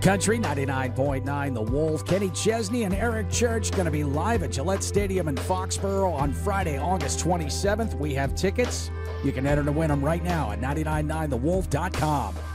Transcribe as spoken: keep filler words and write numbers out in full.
Country ninety-nine point nine, The Wolf. Kenny Chesney and Eric Church going to be live at Gillette Stadium in Foxborough on Friday, August twenty-seventh. We have tickets. You can enter to win them right now at nine nine nine the wolf dot com.